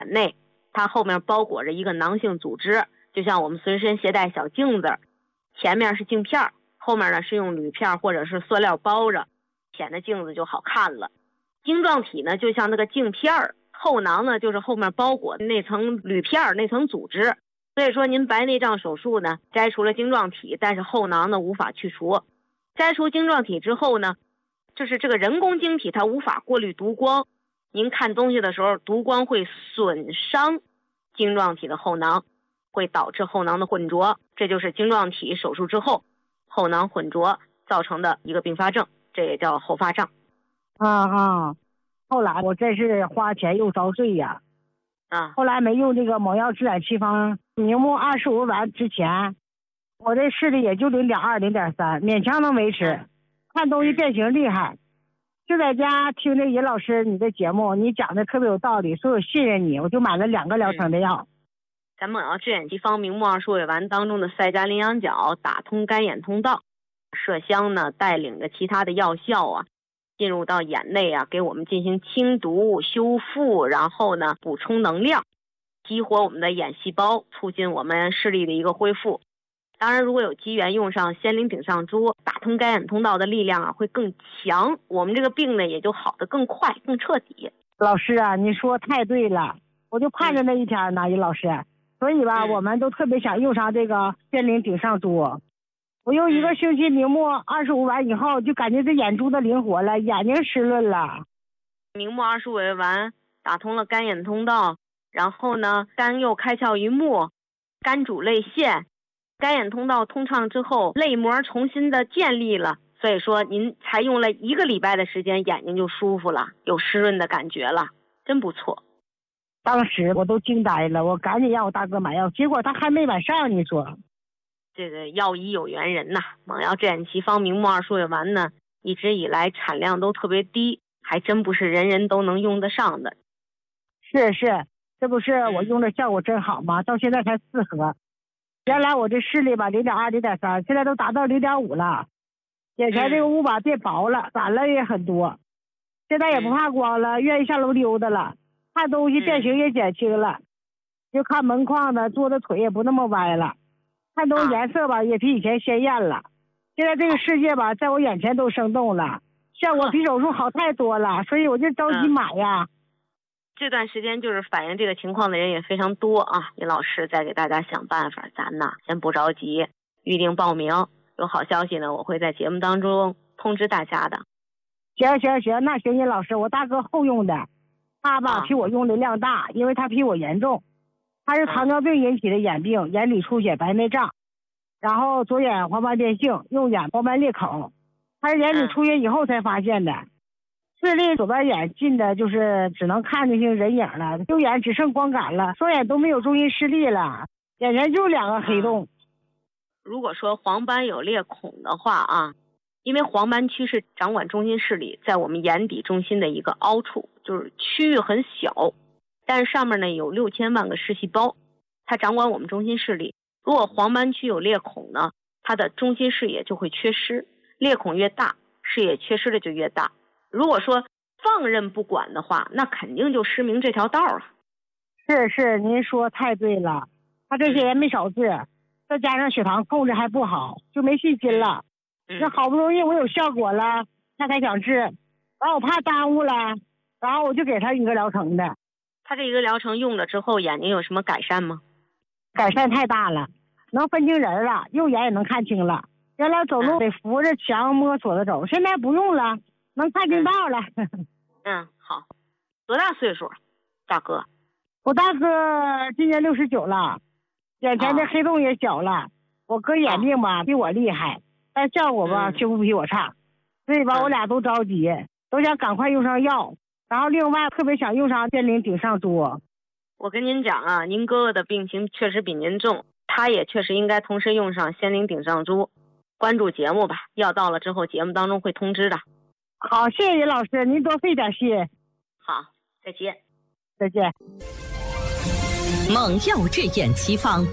眼内，它后面包裹着一个囊性组织，就像我们随身携带小镜子，前面是镜片，后面呢是用铝片或者是塑料包着，显得镜子就好看了。晶状体呢就像那个镜片，后囊呢就是后面包裹的那层铝片那层组织。所以说您白内障手术呢摘除了晶状体，但是后囊呢无法去除。摘除晶状体之后呢，就是这个人工晶体它无法过滤读光，您看东西的时候读光会损伤晶状体的后囊，会导致后囊的混浊，这就是晶状体手术之后后囊混浊造成的一个并发症，这也叫后发障。 后来我真是花钱又遭罪呀。后来没用这个蒙药治眼奇方明目25丸之前，我这视力也就0.2、0.3，勉强能维持，看东西变形厉害。就在家听着尹老师你的节目，你讲的特别有道理，所以我信任你，我就买了2个疗程的药。 咱们蒙药治眼奇方明目2数位丸当中的赛迦羚羊角打通干眼通道，麝香呢带领着其他的药效进入到眼内给我们进行清毒修复，然后呢补充能量，激活我们的眼细胞，促进我们视力的一个恢复。当然如果有机缘用上仙灵顶上珠，打通干眼通道的力量会更强，我们这个病呢也就好得更快更彻底。 老师你说太对了，我就盼着那一天呢，尹老师。所以吧，我们都特别想用上这个仙灵顶上珠。我用1个星期明目25丸以后，就感觉这眼珠子灵活了，眼睛湿润了。 明目2数位丸打通了干眼通道，然后呢肝又开窍于目，肝主泪腺，干眼通道通畅之后，泪膜重新的建立了，所以说您才用了1个礼拜的时间，眼睛就舒服了，有湿润的感觉了，真不错。 当时我都惊呆了，我赶紧让我大哥买药，结果他还没买上。你说这个药医有缘人呐，蒙药治眼奇方明目2数位丸呢，一直以来产量都特别低，还真不是人人都能用得上的。 是，这不是我用的效果真好吗？到现在才4盒。原来我这视力吧0.2、0.3，现在都达到0.5了。眼前这个雾吧变薄了，散了也很多。现在也不怕光了，愿意下楼溜达了，看东西变形也减轻了，就看门框的坐的腿也不那么歪了，看东西颜色吧也比以前鲜艳了。现在这个世界吧在我眼前都生动了，效果比手术好太多了，所以我就着急买呀。 这段时间就是反映这个情况的人也非常多尹老师再给大家想办法，咱呢先不着急，预定报名，有好消息呢我会在节目当中通知大家的。 行，那行尹老师，我大哥后用的，他吧比我用的量大，因为他比我严重，他是糖尿病引起的眼病，眼底出血白内障，然后左眼黄斑变性，右眼黄斑裂口，他是眼底出血以后才发现的。视力左边眼近的就是只能看见些人影了，右眼只剩光感了，双眼都没有中心视力了，眼前就2个黑洞。 如果说黄斑有裂孔的话因为黄斑区是掌管中心视力，在我们眼底中心的一个凹处，就是区域很小，但是上面呢有6000万个视细胞，它掌管我们中心视力。如果黄斑区有裂孔呢，它的中心视野就会缺失，裂孔越大，视野缺失的就越大。如果说放任不管的话，那肯定就失明这条道了。 是，您说太对了，他这些人没少治，再加上血糖控制还不好，就没信心了。那好不容易我有效果了，他才想治，然后我怕耽误了，然后我就给他1个疗程的。 他这1个疗程用了之后，眼睛有什么改善吗？ 改善太大了，能分清人了，右眼也能看清了。原来走路得扶着墙摸索着走，现在不用了，能看清道了。 好。多大岁数大哥？ 我大哥今年69了，眼前的黑洞也小了。我哥眼病吧比我厉害，但效果吧却不比我差，所以吧我俩都着急，都想赶快用上药，然后另外特别想用上仙灵顶上珠。 我跟您讲您哥哥的病情确实比您重，他也确实应该同时用上仙灵顶上珠。关注节目吧，药到了之后节目当中会通知的。 好，谢谢尹老师，您多费点心。 好，再见。 再见。 蒙药治眼奇方